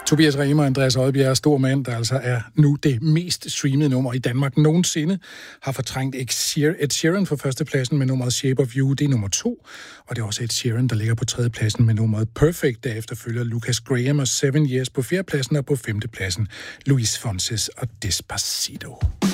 Tobias Rahim og Andreas Odbjerg, stor mand, der altså er nu det mest streamede nummer i Danmark nogensinde, har fortrængt Ed Sheeran for førstepladsen med nummeret Shape of You, det er nummer 2, og det er også Ed Sheeran, der ligger på tredjepladsen med nummeret Perfect, derefter følger Lucas Graham og 7 Years på fjerdepladsen, og på femtepladsen Luis Fonsi og Despacito.